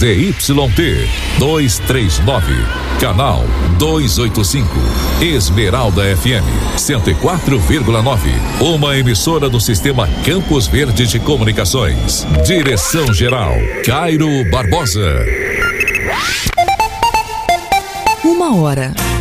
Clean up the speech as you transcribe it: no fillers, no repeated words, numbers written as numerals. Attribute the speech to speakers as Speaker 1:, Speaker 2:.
Speaker 1: ZYP 239, canal 285, Esmeralda FM 104,9, uma emissora do Sistema Campos Verde de Comunicações. Direção-geral, Cairo Barbosa.
Speaker 2: 1h.